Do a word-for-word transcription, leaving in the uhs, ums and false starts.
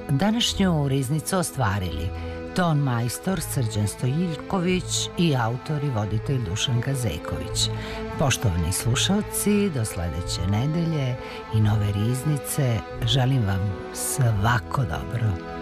današnju riznicu ostvarili ton majstor Srđan Stojiljković i autor i voditelj Dušan Gazejković. Poštovani slušalci, do sledeće nedelje i nove riznice želim vam svako dobro.